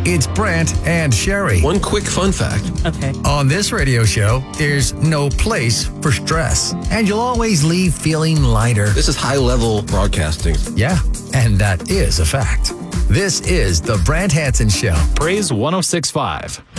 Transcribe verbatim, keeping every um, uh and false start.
It's Brant and Sherry. One quick fun fact. Okay. On this radio show, there's no place for stress, and you'll always leave feeling lighter. This is high-level broadcasting. Yeah, and that is a fact. This is the Brant Hansen Show. Praise one oh six point five.